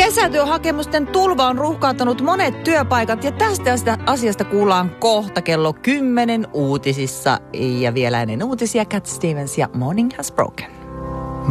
Kesätyöhakemusten tulva on ruuhkauttanut monet työpaikat ja tästä asiasta kuullaan kohta kello 10 uutisissa. Ja vielä ennen uutisia Cat Stevens ja Morning Has Broken.